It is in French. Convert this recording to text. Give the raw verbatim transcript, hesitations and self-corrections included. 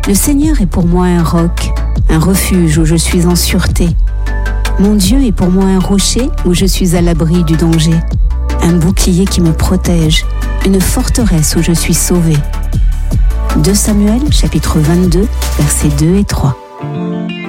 Le Seigneur est pour moi un roc, un refuge où je suis en sûreté. Mon Dieu est pour moi un rocher où je suis à l'abri du danger, un bouclier qui me protège, une forteresse où je suis sauvé. deux Samuel, chapitre vingt-deux, versets deux et trois.